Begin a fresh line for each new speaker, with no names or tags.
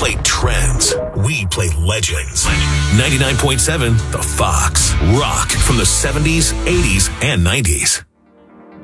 play trends. We play legends. 99.7 The Fox. Rock from the 70s, 80s, and 90s.